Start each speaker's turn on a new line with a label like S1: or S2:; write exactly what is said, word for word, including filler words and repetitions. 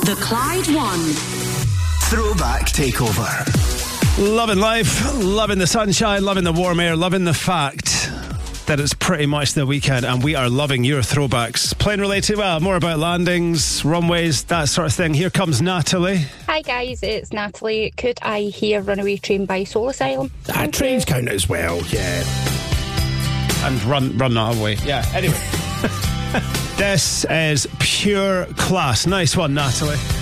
S1: The Clyde One
S2: Throwback Takeover.
S3: Loving life, loving the sunshine, loving the warm air, loving the fact that it's pretty much the weekend, and we are loving your throwbacks. Plane related, well, more about landings, runways, that sort of thing. Here comes Natalie.
S4: Hi guys, it's Natalie. Could I hear Runaway Train by Soul Asylum?
S5: That trains count as well, yeah.
S3: And run, run that away. Yeah, anyway. This is pure class. Nice one, Natalie.